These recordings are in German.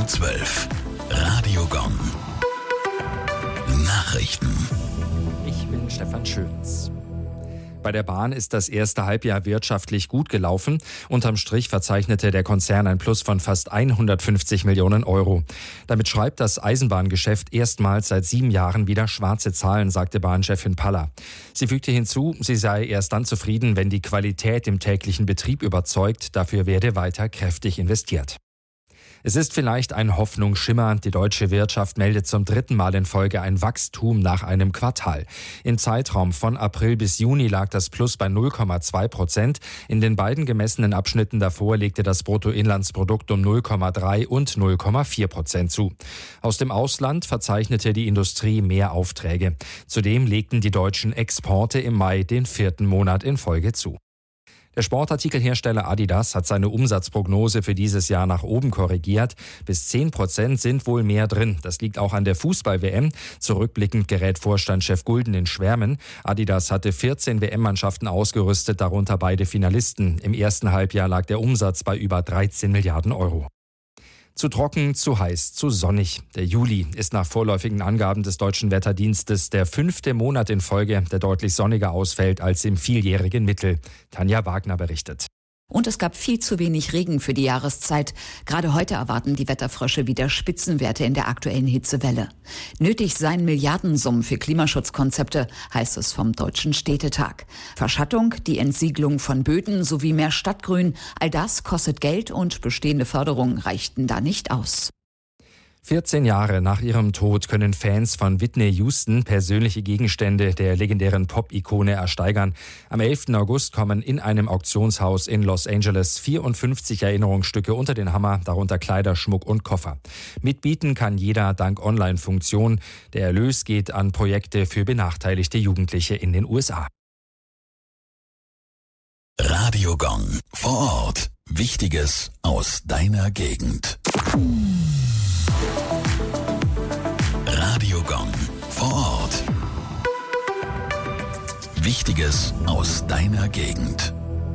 12. Radio Gong. Nachrichten. Ich bin Stefan Schöns. Bei der Bahn ist das erste Halbjahr wirtschaftlich gut gelaufen. Unterm Strich verzeichnete der Konzern ein Plus von fast 150 Millionen Euro. Damit schreibt das Eisenbahngeschäft erstmals seit 7 Jahren wieder schwarze Zahlen, sagte Bahnchefin Paller. Sie fügte hinzu, sie sei erst dann zufrieden, wenn die Qualität im täglichen Betrieb überzeugt. Dafür werde weiter kräftig investiert. Es ist vielleicht ein Hoffnungsschimmer. Die deutsche Wirtschaft meldet zum 3. Mal in Folge ein Wachstum nach einem Quartal. Im Zeitraum von April bis Juni lag das Plus bei 0,2%. In den beiden gemessenen Abschnitten davor legte das Bruttoinlandsprodukt um 0,3 und 0,4% zu. Aus dem Ausland verzeichnete die Industrie mehr Aufträge. Zudem legten die deutschen Exporte im Mai den 4. Monat in Folge zu. Der Sportartikelhersteller Adidas hat seine Umsatzprognose für dieses Jahr nach oben korrigiert. Bis 10% sind wohl mehr drin. Das liegt auch an der Fußball-WM. Zurückblickend gerät Vorstandschef Gulden in Schwärmen. Adidas hatte 14 WM-Mannschaften ausgerüstet, darunter beide Finalisten. Im ersten Halbjahr lag der Umsatz bei über 13 Milliarden Euro. Zu trocken, zu heiß, zu sonnig. Der Juli ist nach vorläufigen Angaben des Deutschen Wetterdienstes der 5. Monat in Folge, der deutlich sonniger ausfällt als im vieljährigen Mittel. Tanja Wagner berichtet. Und es gab viel zu wenig Regen für die Jahreszeit. Gerade heute erwarten die Wetterfrösche wieder Spitzenwerte in der aktuellen Hitzewelle. Nötig seien Milliardensummen für Klimaschutzkonzepte, heißt es vom Deutschen Städtetag. Verschattung, die Entsiegelung von Böden sowie mehr Stadtgrün, all das kostet Geld und bestehende Förderungen reichten da nicht aus. 14 Jahre nach ihrem Tod können Fans von Whitney Houston persönliche Gegenstände der legendären Pop-Ikone ersteigern. Am 11. August kommen in einem Auktionshaus in Los Angeles 54 Erinnerungsstücke unter den Hammer, darunter Kleider, Schmuck und Koffer. Mitbieten kann jeder dank Online-Funktion. Der Erlös geht an Projekte für benachteiligte Jugendliche in den USA. Radio Gong. Vor Ort. Wichtiges aus deiner Gegend. Radio Gong. Vor Ort. Wichtiges aus deiner Gegend.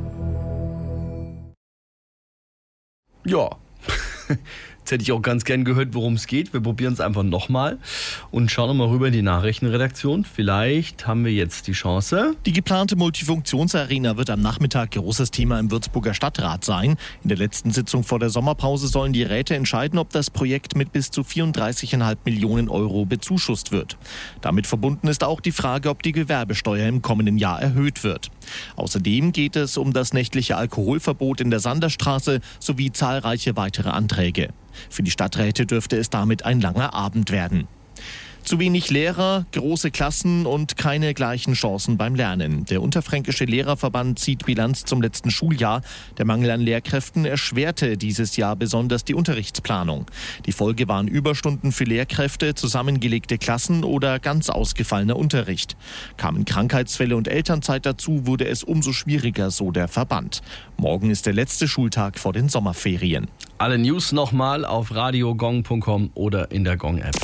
Ja, jetzt hätte ich auch ganz gern gehört, worum es geht. Wir probieren es einfach nochmal und schauen nochmal rüber in die Nachrichtenredaktion. Vielleicht haben wir jetzt die Chance. Die geplante Multifunktionsarena wird am Nachmittag großes Thema im Würzburger Stadtrat sein. In der letzten Sitzung vor der Sommerpause sollen die Räte entscheiden, ob das Projekt mit bis zu 34,5 Millionen Euro bezuschusst wird. Damit verbunden ist auch die Frage, ob die Gewerbesteuer im kommenden Jahr erhöht wird. Außerdem geht es um das nächtliche Alkoholverbot in der Sanderstraße sowie zahlreiche weitere Anträge. Für die Stadträte dürfte es damit ein langer Abend werden. Zu wenig Lehrer, große Klassen und keine gleichen Chancen beim Lernen. Der Unterfränkische Lehrerverband zieht Bilanz zum letzten Schuljahr. Der Mangel an Lehrkräften erschwerte dieses Jahr besonders die Unterrichtsplanung. Die Folge waren Überstunden für Lehrkräfte, zusammengelegte Klassen oder ganz ausgefallener Unterricht. Kamen Krankheitsfälle und Elternzeit dazu, wurde es umso schwieriger, so der Verband. Morgen ist der letzte Schultag vor den Sommerferien. Alle News nochmal auf radiogong.com oder in der Gong-App.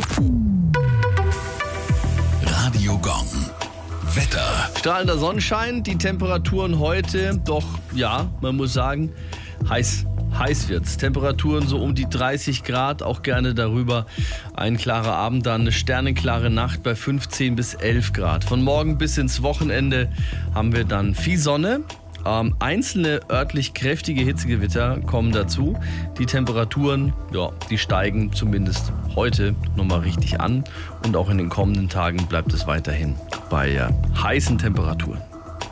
Radio Gong. Wetter. Strahlender Sonnenschein, die Temperaturen heute, doch ja, man muss sagen, heiß wird's. Temperaturen so um die 30 Grad, auch gerne darüber. Ein klarer Abend, dann eine sternenklare Nacht bei 15 bis 11 Grad. Von morgen bis ins Wochenende haben wir dann viel Sonne. Einzelne örtlich kräftige Hitzegewitter kommen dazu. Die Temperaturen, ja, die steigen zumindest heute nochmal richtig an. Und auch in den kommenden Tagen bleibt es weiterhin bei heißen Temperaturen.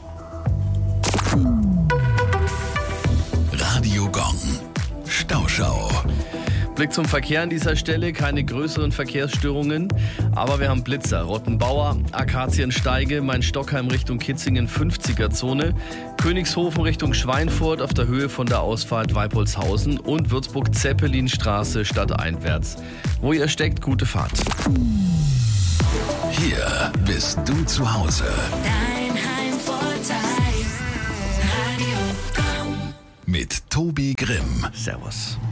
Radio Gong. Stauschau. Blick zum Verkehr an dieser Stelle, keine größeren Verkehrsstörungen, aber wir haben Blitzer. Rottenbauer, Akaziensteige, Main-Stockheim Richtung Kitzingen 50er-Zone, Königshofen Richtung Schweinfurt auf der Höhe von der Ausfahrt Weipolshausen und Würzburg-Zeppelinstraße stadteinwärts. Wo ihr steckt, gute Fahrt. Hier bist du zu Hause. Dein Heimvorteil. Radio Gong. Mit Tobi Grimm. Servus.